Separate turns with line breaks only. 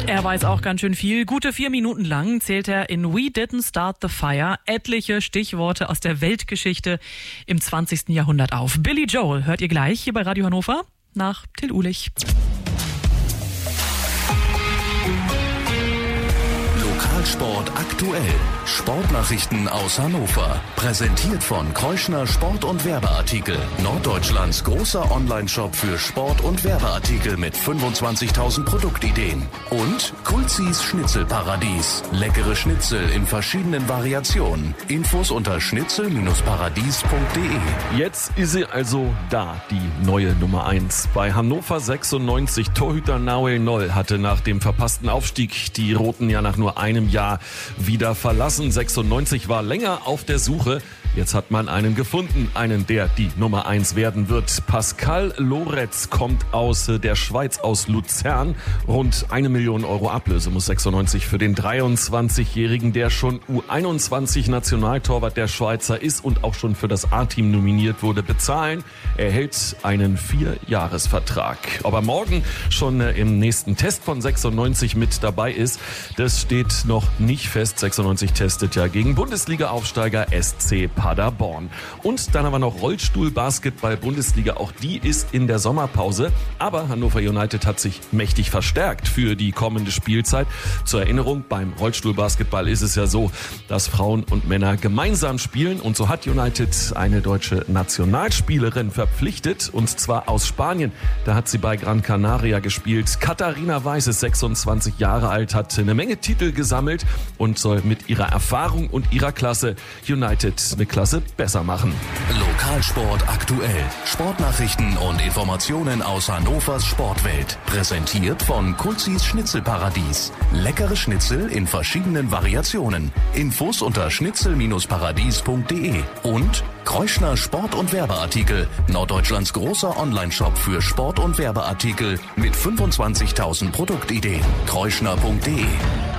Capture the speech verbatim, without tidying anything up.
Er weiß auch ganz schön viel. Gute vier Minuten lang zählt er in We Didn't Start the Fire etliche Stichworte aus der Weltgeschichte im zwanzigsten Jahrhundert auf. Billy Joel hört ihr gleich hier bei Radio Hannover nach Till Uhlich.
Lokalsport aktuell. Sportnachrichten aus Hannover. Präsentiert von Kreuschner Sport- und Werbeartikel. Norddeutschlands großer Online-Shop für Sport- und Werbeartikel mit fünfundzwanzigtausend Produktideen. Und Kulzis Schnitzelparadies. Leckere Schnitzel in verschiedenen Variationen. Infos unter schnitzel paradies punkt de.
Jetzt ist sie also da, die neue Nummer eins. Bei Hannover sechsundneunzig Torhüter Nahuel Noll hatte nach dem verpassten Aufstieg die Roten ja nach nur einem Jahr wieder verlassen. sechsundneunzig war länger auf der Suche. Jetzt hat man einen gefunden, einen, der die Nummer eins werden wird. Pascal Loretz kommt aus der Schweiz, aus Luzern. Rund eine Million Euro Ablöse muss sechsundneunzig für den dreiundzwanzigjährigen, der schon U einundzwanzig Nationaltorwart der Schweizer ist und auch schon für das A-Team nominiert wurde, bezahlen. Er hält einen Vierjahresvertrag. Ob er morgen schon im nächsten Test von sechsundneunzig mit dabei ist, das steht noch nicht fest. sechsundneunzig testet ja gegen Bundesliga-Aufsteiger S C Paderborn. Und dann haben wir noch Rollstuhl-Basketball-Bundesliga. Auch die ist in der Sommerpause. Aber Hannover United hat sich mächtig verstärkt für die kommende Spielzeit. Zur Erinnerung, beim Rollstuhl-Basketball ist es ja so, dass Frauen und Männer gemeinsam spielen. Und so hat United eine deutsche Nationalspielerin verpflichtet. Und zwar aus Spanien. Da hat sie bei Gran Canaria gespielt. Katharina Weiß ist sechsundzwanzig Jahre alt, hat eine Menge Titel gesammelt und soll mit ihrer Erfahrung und ihrer Klasse United eine Klasse besser machen.
Lokalsport aktuell. Sportnachrichten und Informationen aus Hannovers Sportwelt. Präsentiert von Kulzis Schnitzelparadies. Leckere Schnitzel in verschiedenen Variationen. Infos unter schnitzel paradies punkt de. Und Kreuschner Sport- und Werbeartikel. Norddeutschlands großer Online-Shop für Sport- und Werbeartikel mit fünfundzwanzigtausend Produktideen. kreuschner punkt de.